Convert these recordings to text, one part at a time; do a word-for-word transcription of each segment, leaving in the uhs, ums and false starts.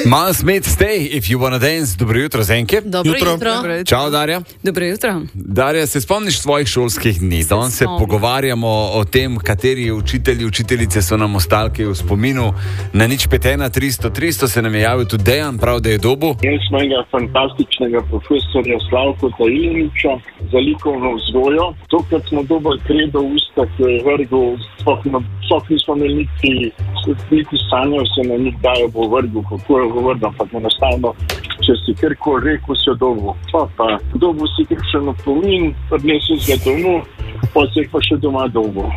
Must meet stay if you wanna dance. Dobro jutro, Zenke. Dobro jutro. jutro. Čau, Darja. Dobro jutro. Darja, se spomniš svojih šolskih dni? Danes se pogovarjamo o tem, kateri učitelji, učiteljice so nam ostali v spominu. Na nič pet ena tristo tristo se nam je javil tudi Dejan, prav da je dobu. Jaz smo enega fantastičnega profesorja Slavka Tajiliča za likovno vzgojo. Tokrat smo dobili kredo v usta, ki je vrgel, sploh nismo imeli niti, niti sanjal se na njih, da jo bo vrgel, kako je govoril, ampak enostavno, če si karkoli rekel, si jo dobil. Pa pa, dobil si kakšen opomin, odnesel si ga domov, pa si pa še doma dobil.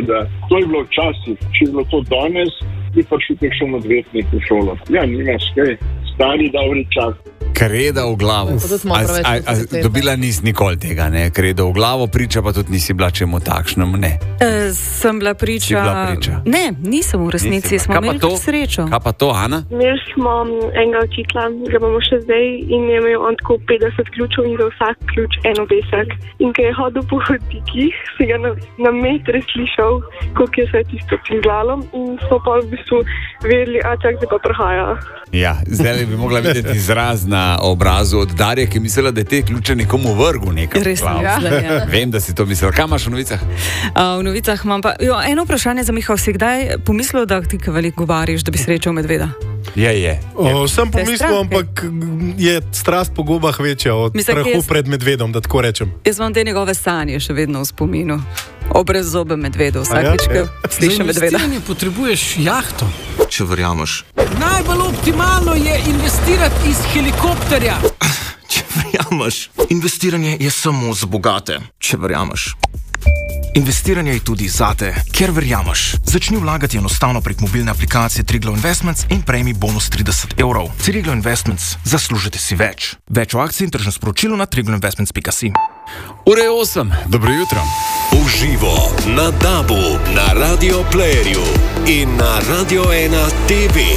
To je bilo včasih, če je bilo to danes, bi pa še kakšen odvetnik v šolo. Ja, nimaš kaj, stari dobri čas. Kreda v glavo. A, a, a, dobila nisi nikoli tega, ne? Kreda v glavo, priča pa tudi nisi bila čemu takšnemu, ne? E, sem bila priča... Si bila priča? Ne, nisem v resnici, smo imeli to srečo. Kaj pa to, Ana? Imeli smo enega učitla, ga imamo še zdaj, in je imel on tako petdeset ključev in za vsak ključ eno pesek. In ko je hodil po hodnikih, si ga na, na metre slišal, koliko je se tisto prizlalo, in smo pa v bistvu vedeli, a čak se pa prehaja. Ja, zdaj bi mogla videti izraz na obrazu od Darje, ki mislila, da je te ključe nekomu vrgu nekam. Resno, ja. Vem, da si to mislila. Kaj imaš v novicah? Uh, v novicah imam pa... Jo, eno vprašanje za Miha, si kdaj pomislil, da ti veliko govoriš, da bi srečal medveda? Je, je. O, sem pomislil, ampak je strast po gobah večja od strahu jaz... pred medvedom, da tako rečem. Jaz imam te njegove sanje še vedno v spominu. O brezzobe medvedu, vsakič, ja, ja. Slišim medveda. Za investiranje potrebuješ jahto. Če verjameš. Najbolj optimalno je investirati iz helikopterja. Če verjameš. Investiranje je samo za bogate. Če verjameš. Investiranje je tudi zate, ker verjameš. Začni vlagati enostavno prek mobilne aplikacije Triglav Investments in prejmi bonus trideset evrov. Triglav Investments. Zaslužite si več. Več o akciji in tržnem sporočilu na triglav investments pika si. Ura je osem. Dobro jutro. Uživo na Dabu, na Radio Playerju in na Radio ena T V.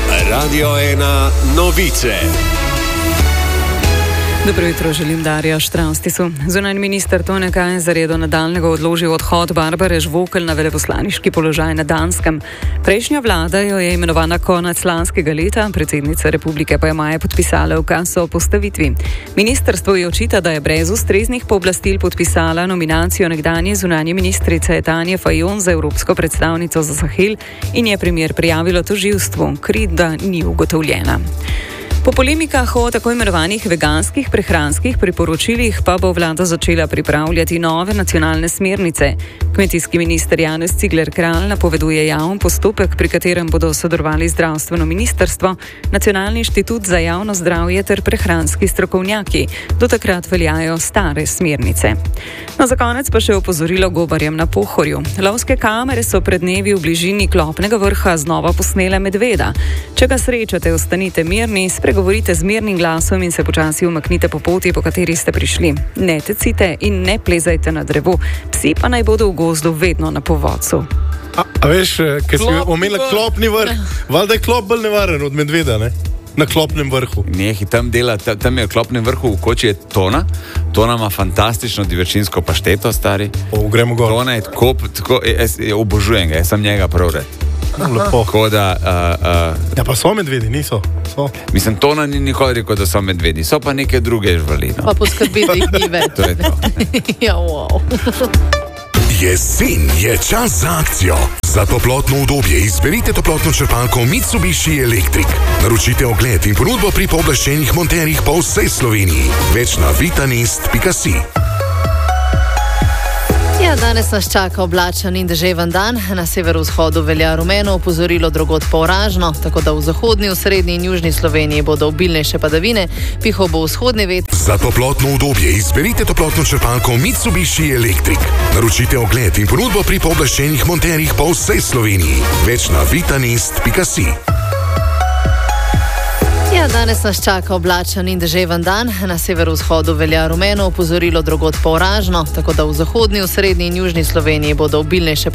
Radio ena Novice. Dobro jutro, želim Darja Štravstisu. Zunanji minister Tone Kajzer je do nadaljnjega odložil odhod Barbare Žvokelj na veleposlaniški položaj na Danskem. Prejšnja vlada jo je imenovana konec lanskega leta, predsednica republike pa je maja podpisala ukaz o postavitvi. Ministrstvo je očita, da je brez ustreznih pooblastil podpisala nominacijo nekdanje zunanje ministrice Tanje Fajon za evropsko predstavnico za Sahel in je primer prijavilo tožilstvu, krivda ni ugotovljena. Po polemikah o tako imenovanih veganskih prehranskih priporočilih pa bo vlada začela pripravljati nove nacionalne smernice. Kmetijski minister Janez Cigler Kralj napoveduje javni postopek, pri katerem bodo sodelovali zdravstveno ministrstvo, Nacionalni inštitut za javno zdravje ter prehranski strokovnjaki. Do takrat veljajo stare smernice. No, za konec pa še opozorilo gobarjem na Pohorju. Lovske kamere so pred dnevi v bližini Klopnega vrha znova posnele medveda. Če ga srečate, ostanite mirni, govorite z mirnim glasom in se počasi umaknite po poti, po kateri ste prišli. Ne tecite in ne plezajte na drevo. Psi pa naj bodo v gozdu vedno na povodcu. A, a veš, ker si omenila Klopni vrh, valjda je Klop bolj nevaren od medveda, ne? Na Klopnem vrhu. Nehi, tam dela, tam je v Klopnem vrhu v koči je Tona. Tona ima fantastično diverčinsko pašteto, stari. O, gremo gor. Tona je tako, tako jaz, jaz obožujem ga, jaz sem njega prav red. Tako da... Uh, uh, ja, pa so medvedi, niso? So. Mislim, Tona ni nikoli rekel, da so medvedi. So pa neke druge živali. No. Pa poskrbi, da jih ni več. To je to. Ja, wow. Jesen je čas za akcijo. Za toplotno udobje izberite toplotno črpalko Mitsubishi Electric. Naročite ogled in ponudbo pri pooblaščenih monterjih po vsej Sloveniji. Več na vitanist pika si. Ja, danes nas čaka oblačen in deževen dan. Na severovzhodu velja rumeno opozorilo, drugod pa oražno, tako da v zahodni, v srednji in južni Sloveniji bodo obilnejše padavine, pihal bo vzhodni veter. Za toplotno udobje izberite toplotno črpalko Mitsubishi Electric. Naročite ogled in ponudbo pri pooblaščenih monterjih po vsej Sloveniji. Več na vitanist pika si. Ja, danes nas čaka oblačen in deževen dan. Na severovzhodu velja rumeno opozorilo, drugod pa oražno, tako da v zahodni, v srednji in južni Sloveniji bodo obilnejše